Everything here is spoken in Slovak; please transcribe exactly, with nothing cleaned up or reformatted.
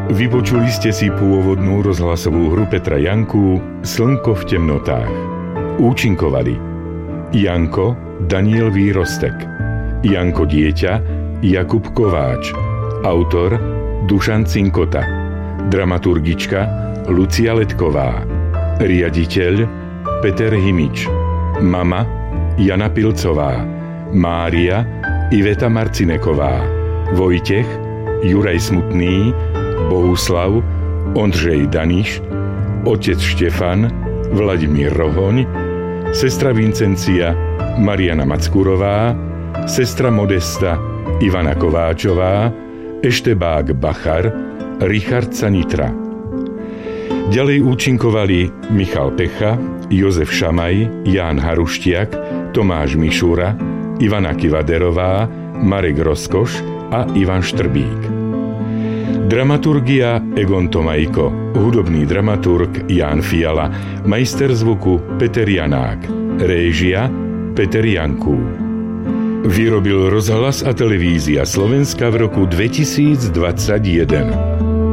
Vypočuli ste si pôvodnú rozhlasovú hru Petra Janku Slnko v temnotách. Účinkovali Janko Daniel Výrostek, Janko dieťa Jakub Kováč, autor Dušan Cinkota, dramaturgička Lucia Letková, riaditeľ Peter Himič, mama Jana Pilcová, Mária Iveta Marcineková, Vojtech Juraj Smutný, Bohuslav Ondřej Daniš, otec Štefan Vladimír Rohoň, sestra Vincencia Mariana Mackurová, sestra Modesta Ivana Kováčová, eštebák Bachar Richard Sanitra. Ďalej účinkovali Michal Pecha, Jozef Šamaj, Ján Haruštiak, Tomáš Mišura, Ivana Kivaderová, Marek Rozkoš a Ivan Štrbík. Dramaturgia Egon Tomajko, hudobný dramaturg Ján Fiala, majster zvuku Peter Janák, réžia Peter Janků. Vyrobil Rozhlas a televízia Slovenska v roku dvetisícdvadsaťjeden.